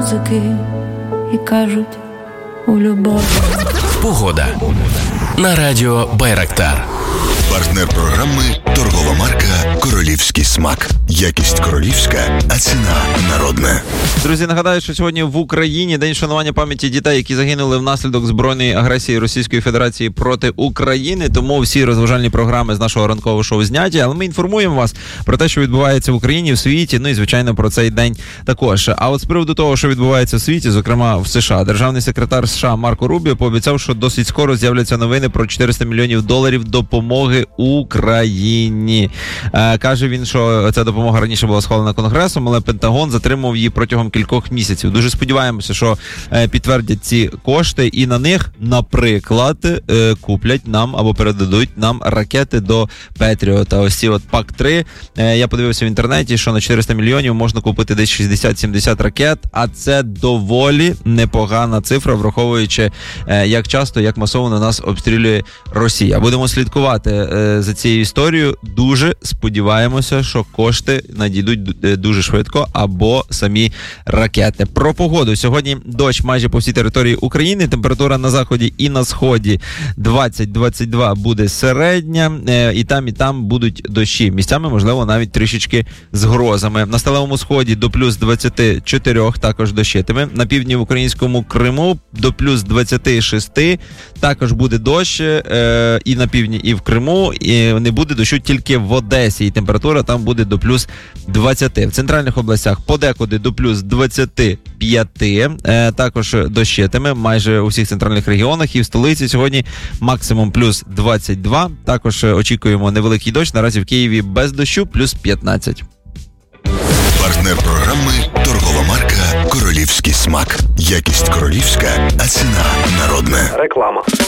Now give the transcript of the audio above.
музики і кажуть у любові. Погода на радіо Байрактар. Партнер програми торгова марка «Королівський смак». Якість королівська, а ціна народна. Друзі, нагадаю, що сьогодні в Україні день вшанування пам'яті дітей, які загинули внаслідок збройної агресії Російської Федерації проти України. Тому всі розважальні програми з нашого ранкового шоу зняті. Але ми інформуємо вас про те, що відбувається в Україні, в світі, ну і, звичайно, про цей день також. А от з приводу того, що відбувається в світі, зокрема в США, державний секретар США Марко Рубіо пообіцяв, що досить скоро з'являться новини про $400 мільйонів допомоги Україні. Каже він, що ця допомога раніше була схвалена Конгресом, але Пентагон затримував її протягом кількох місяців. Дуже сподіваємося, що підтвердять ці кошти і на них, наприклад, куплять нам або передадуть нам ракети до Петріота. Ось ці от ПАК-3. Я подивився в інтернеті, що на 400 мільйонів можна купити десь 60-70 ракет, а це доволі непогана цифра, враховуючи, як часто, як масово нас обстрілює Росія. Будемо слідкувати за цією історією. Дуже сподіваємося, що кошти надійдуть дуже швидко або самі ракети. Про погоду. Сьогодні дощ майже по всій території України. Температура на заході і на сході 20-22 буде середня. І там будуть дощі. Місцями, можливо, навіть трішечки з грозами. На сталевому сході до плюс 24 також дощитиме. На півдні в українському Криму до плюс 26 також буде дощ. І на півдні, і в Криму. І не буде дощу тільки в Одесі. І температура там буде до плюс 20. В центральних областях подекуди до плюс 25. Також дощитиме майже у всіх центральних регіонах. І в столиці сьогодні максимум плюс 22. Також очікуємо невеликий дощ. Наразі в Києві без дощу плюс 15. Партнер програми торгова марка «Королівський смак». Якість королівська, а ціна народна. Реклама.